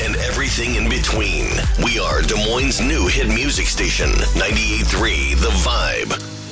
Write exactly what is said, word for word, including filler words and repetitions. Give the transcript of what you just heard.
and everything in between. We are Des Moines' new hit music station, ninety-eight point three The Vibe.